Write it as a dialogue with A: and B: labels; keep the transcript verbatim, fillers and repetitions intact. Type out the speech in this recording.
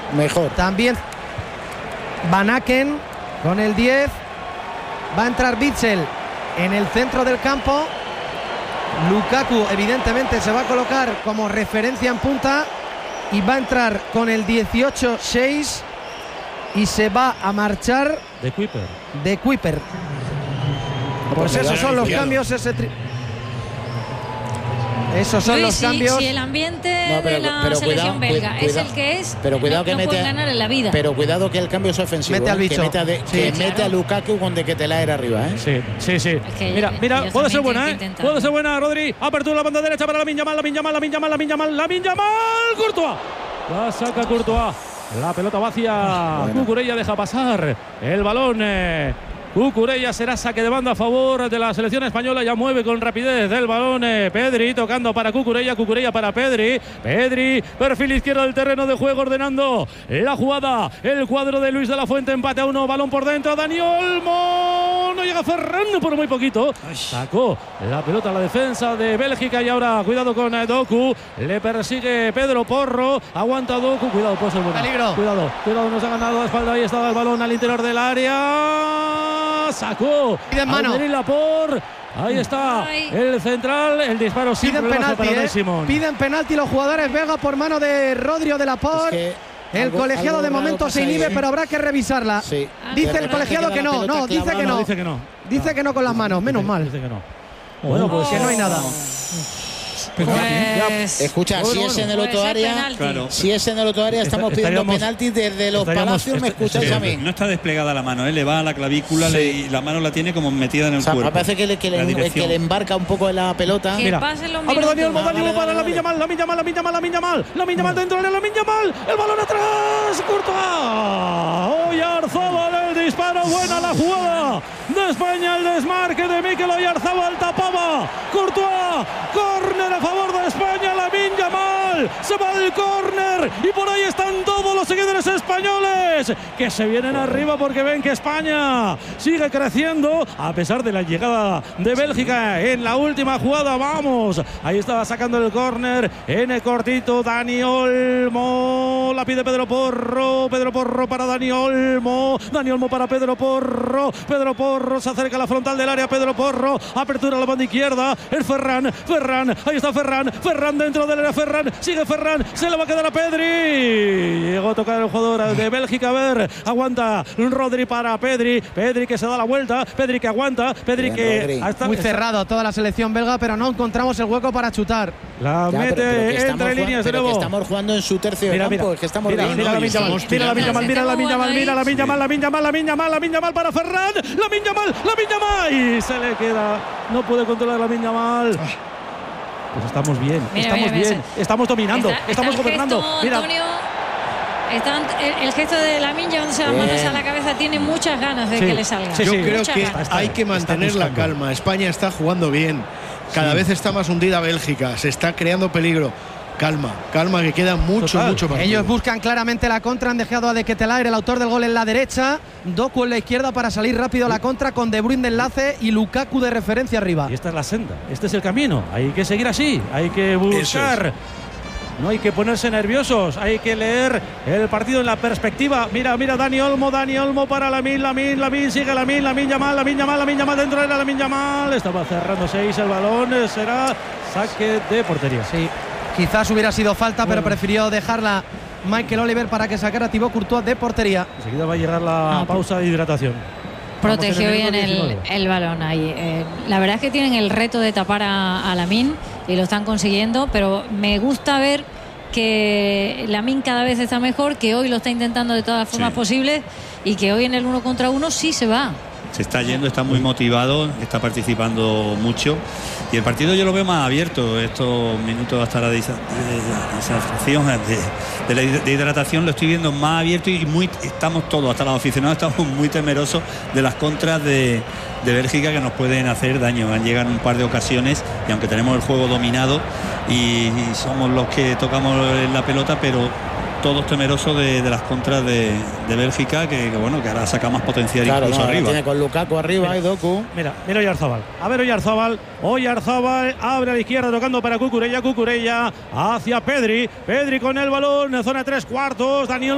A: Mejor.
B: También Van Aken con el diez. Va a entrar Witsel en el centro del campo. Lukaku evidentemente se va a colocar como referencia en punta y va a entrar con el dieciocho seis y se va a marchar
C: de Kuiper.
B: De Kuiper. Pues esos son los cambios. Ese tri... Esos son
D: Luis,
B: los
D: si,
B: cambios.
D: Si el ambiente
A: no, pero,
D: de la
A: pero
D: selección
A: cuidado,
D: belga
A: cuidado,
D: es el que es,
A: pero cuidado
D: no,
A: que
D: no
A: mete,
D: pueden ganar en la vida.
A: Pero cuidado que el cambio es ofensivo.
B: Mete al
A: ¿eh?
B: bicho.
A: Que mete a, de,
B: Sí,
A: que
D: claro.
A: mete a Lukaku con de que te la era arriba. ¿eh?
C: Sí, sí, sí.
D: Es que
C: mira, mira,
D: ellos
C: puede ser
D: también
C: buena,
D: tienen
C: ¿eh?
D: que intentar.
C: Puede ser buena, Rodri. Apertura la banda derecha para la Lamine Yamal, la Lamine Yamal, la Lamine Yamal, la Lamine Yamal, la Lamine Yamal, Courtois. La saca Courtois. La pelota va hacia bueno. Cucurella, deja pasar el balón. Eh. Cucurella, será saque de banda a favor de la selección española. Ya mueve con rapidez el balón. Eh, Pedri tocando para Cucurella. Cucurella para Pedri. Pedri, perfil izquierdo del terreno de juego, ordenando la jugada. El cuadro de Luis de la Fuente, empate a uno. Balón por dentro. Dani Olmo. No llega Ferran por muy poquito. Sacó la pelota a la defensa de Bélgica. Y ahora cuidado con eh, Doku. Le persigue Pedro Porro. Aguanta Doku. Cuidado, puede ser buena.
B: Peligro.
C: Cuidado, cuidado, nos ha ganado la espalda. Ahí estaba el balón al interior del área. Sacó
B: Piden mano.
C: Laporte. Ahí está
D: Ay.
C: el central. El disparo sin
B: Piden
C: problemas
B: penalti,
C: para
B: eh.
C: Simón.
B: Piden penalti los jugadores belgas por mano de Rodrigo de Laporte. Es que el
A: algo,
B: colegiado
A: algo
B: de momento se inhibe, ahí, ¿eh? Pero habrá que revisarla.
A: Sí.
B: Dice
A: Pero
B: el colegiado que no, no, dice que no.
C: Dice que no.
B: Dice que no con las manos, menos mal.
C: Dice que no.
B: Bueno, pues que no hay nada.
D: Pues,
A: escucha,
C: bueno,
A: si es en el
D: puede
A: otro
D: ser
A: área,
D: penalti.
E: Claro.
A: si es en el otro área, estamos pidiendo penaltis desde los palacios. ¿Me escucháis a mí?
E: No está desplegada la mano, ¿eh? Le va a la clavícula,
A: sí.
E: le, y la mano la tiene como metida en el
A: o sea,
E: cuerpo.
A: Me parece que le, que, le, que le embarca un poco en la pelota.
D: Que
C: Mira.
D: pasen los
C: A ver,
D: minutos.
C: Dani Olmo,
A: Ah,
C: Dani Olmo
A: vale,
C: para
A: vale,
C: la Lamine Yamal, la Lamine Yamal, la Lamine Yamal, la Lamine Yamal, la Lamine Yamal dentro de la Lamine Yamal, el balón atrás, Courtois. Oyarzábal, el disparo, buena la jugada de España, el desmarque de Mikel Oyarzábal, tapaba Courtois, córner a favor de España, Lamine Yamal, se va el córner y por ahí están todos los seguidores españoles que se vienen arriba porque ven que España sigue creciendo a pesar de la llegada de Bélgica en la última jugada. Vamos, ahí estaba sacando el córner en el cortito Dani Olmo, la pide Pedro Porro, Pedro Porro para Dani Olmo, Dani Olmo para Pedro Porro, Pedro Porro se acerca a la frontal del área, Pedro Porro, apertura a la banda izquierda, el Ferran, Ferran, ahí está Ferran, Ferran dentro del área, Ferran, sigue Ferran, se le va a quedar a Pedri, llegó a tocar el jugador de Bélgica, a ver, aguanta Rodri para Pedri, Pedri que se da la vuelta, Pedri que aguanta, Pedri
A: Bien,
C: que
A: Rodri.
B: Está muy cerrado toda la selección belga, pero no encontramos el hueco para chutar.
C: la
A: Ya,
C: mete
A: pero, pero que estamos
C: entre
A: jugando,
C: líneas de
A: pero que
C: nuevo.
A: estamos jugando en su tercio
C: Mira,
A: de campo,
C: mira,
A: es que estamos
C: mira,
A: bien,
C: mira,
A: ¿no?
C: la Lamine Yamal, mira la Lamine Yamal, mira la Lamine Yamal, mira la Lamine Yamal, la Lamine Yamal, la Lamine Yamal, la Lamine Yamal para Ferran, la Lamine Yamal, la Lamine Yamal y se le queda, no puede controlar la Lamine Yamal. Pues estamos bien,
D: Mira,
C: estamos
D: mira,
C: bien,
D: mira.
C: estamos dominando,
D: Está- está
C: estamos
D: el
C: gobernando.
D: gesto,
C: Mira,
D: Antonio, está el, el gesto de Lamine llevándose las manos a la cabeza, tiene muchas ganas de
C: Sí,
D: que le salga.
C: sí,
F: Yo
C: sí.
F: creo
D: Muchas
F: que
D: ganas.
C: Está-
F: hay que
C: está
F: mantener la
C: buscando.
F: calma. España está jugando bien. Cada
C: Sí.
F: vez está más hundida Bélgica. Se está creando peligro. Calma, calma, que queda mucho,
C: Total.
F: mucho partido.
B: Ellos buscan claramente la contra, han dejado a De Ketelaere, el autor del gol, en la derecha, Doku en la izquierda para salir rápido a la contra con De Bruyne de enlace y Lukaku de referencia arriba.
C: y esta es la senda, este es el camino, hay que seguir así, hay que buscar. No hay que ponerse nerviosos, hay que leer el partido en la perspectiva. Mira, mira, Dani Olmo, Dani Olmo para Lamine, Lamine, Lamine, sigue Lamine, Lamine Yamal, Lamine Yamal, Lamine Yamal dentro de la Lamine Yamal. Estaba cerrando seis el balón, será saque de portería.
B: Sí, quizás hubiera sido falta,
C: Bueno.
B: pero prefirió dejarla Michael Oliver para que sacara a Thibaut Courtois de portería.
C: Enseguida va a llegar la
D: Ah,
C: pausa de hidratación.
D: Protegió
C: Vamos en el
D: bien
C: minuto
D: el,
C: diecinueve.
D: el balón ahí. Eh, la verdad es que tienen el reto de tapar a, a Lamine y lo están consiguiendo, pero me gusta ver que Lamine cada vez está mejor, que hoy lo está intentando de todas las formas
E: Sí.
D: posibles y que hoy en el uno contra uno sí se va.
E: Se está yendo, está muy motivado, está participando mucho y el partido yo lo veo más abierto. Estos minutos hasta la disa- de, desatención, de, de la hid- de hidratación lo estoy viendo más abierto y muy estamos todos, hasta los aficionados estamos muy temerosos de las contras de, de Bélgica que nos pueden hacer daño. Han llegado un par de ocasiones y aunque tenemos el juego dominado y, y somos los que tocamos la pelota, pero todos temerosos de, de las contras de, de Bélgica, que, que bueno, que ahora saca más potencial
A: Claro,
E: incluso
A: no, la
E: arriba.
A: tiene con Lukaku arriba y Doku.
C: Mira, mira Oyarzábal. A ver Oyarzábal. Oyarzábal abre a la izquierda tocando para Cucurella. Cucurella hacia Pedri. Pedri con el balón en zona tres cuartos. Daniel